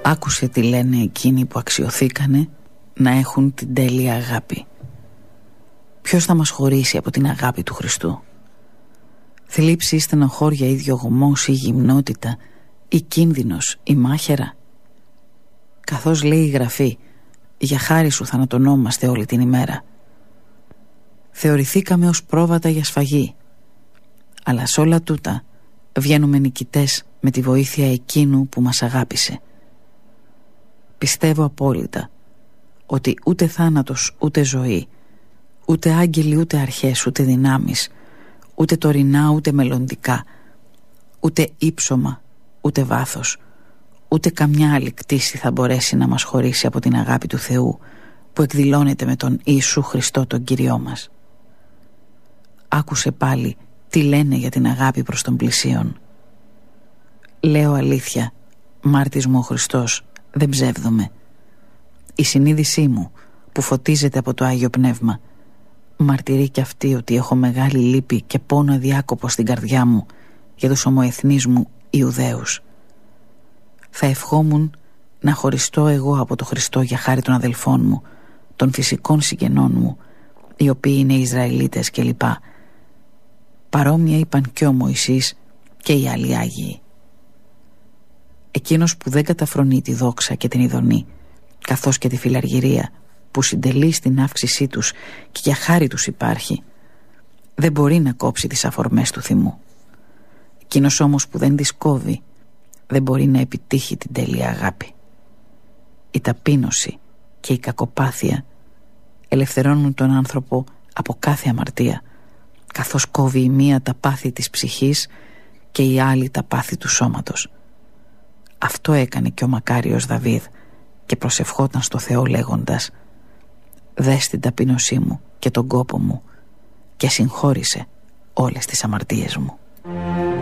Άκουσε τι λένε εκείνοι που αξιωθήκανε να έχουν την τέλεια αγάπη. Ποιος θα μας χωρίσει από την αγάπη του Χριστού? Θλίψη, στενοχώρια, ίδιο γομός ή γυμνότητα, ή κίνδυνος, ή μάχαιρα? Καθώς λέει η Γραφή, για χάρη σου θανατωνόμαστε όλη την ημέρα. Θεωρηθήκαμε ως πρόβατα για σφαγή, αλλά σ' όλα τούτα βγαίνουμε νικητές με τη βοήθεια εκείνου που μας αγάπησε. Πιστεύω απόλυτα ότι ούτε θάνατος ούτε ζωή, ούτε άγγελοι ούτε αρχές ούτε δυνάμεις, ούτε τωρινά ούτε μελλοντικά, ούτε ύψωμα ούτε βάθος, ούτε καμιά άλλη κτήση θα μπορέσει να μας χωρίσει από την αγάπη του Θεού που εκδηλώνεται με τον Ιησού Χριστό τον Κύριό μας. Άκουσε πάλι τι λένε για την αγάπη προς τον πλησίον. Λέω αλήθεια, μάρτης μου ο Χριστός, δεν ψεύδομαι. Η συνείδησή μου που φωτίζεται από το Άγιο Πνεύμα μαρτυρεί κι αυτή ότι έχω μεγάλη λύπη και πόνο αδιάκοπο στην καρδιά μου για τους ομοεθνείς μου Ιουδαίους. Θα ευχόμουν να χωριστώ εγώ από το Χριστό για χάρη των αδελφών μου, των φυσικών συγγενών μου, οι οποίοι είναι Ισραηλίτες κλπ. Παρόμοια είπαν και ο Μωυσής και οι άλλοι Άγιοι. Εκείνος που δεν καταφρονεί τη δόξα και την ειδονή, καθώς και τη φιλαργυρία που συντελεί στην αύξησή τους και για χάρη τους υπάρχει, δεν μπορεί να κόψει τις αφορμές του θυμού. Εκείνος όμως που δεν τις κόβει, δεν μπορεί να επιτύχει την τέλεια αγάπη. Η ταπείνωση και η κακοπάθεια ελευθερώνουν τον άνθρωπο από κάθε αμαρτία, καθώς κόβει η μία τα πάθη της ψυχής και η άλλη τα πάθη του σώματος. Αυτό έκανε και ο μακάριος Δαβίδ και προσευχόταν στο Θεό λέγοντας: «Δες την ταπείνωσή μου και τον κόπο μου και συγχώρησε όλες τις αμαρτίες μου».